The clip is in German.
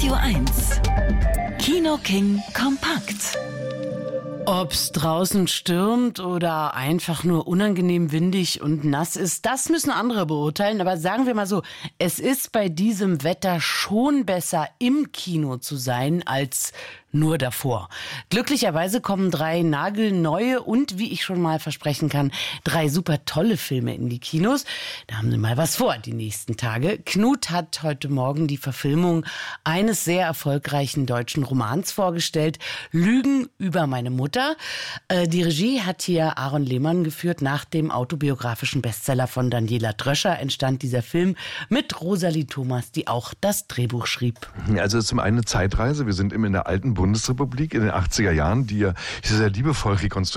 Radio 1. Kino King kompakt. Ob's draußen stürmt oder einfach nur unangenehm windig und nass ist, das müssen andere beurteilen. Aber sagen wir mal so, es ist bei diesem Wetter schon besser, im Kino zu sein, als nur davor. Glücklicherweise kommen 3 nagelneue und, wie ich schon mal versprechen kann, 3 super tolle Filme in die Kinos. Da haben Sie mal was vor die nächsten Tage. Knut hat heute Morgen die Verfilmung eines sehr erfolgreichen deutschen Romans vorgestellt, Lügen über meine Mutter. Die Regie hat hier Aaron Lehmann geführt. Nach dem autobiografischen Bestseller von Daniela Dröscher entstand dieser Film mit Rosalie Thomas, die auch das Drehbuch schrieb. Also es ist zum einen eine Zeitreise. Wir sind in der alten Bundesrepublik in den 80er Jahren, die ja sehr liebevoll rekonstruiert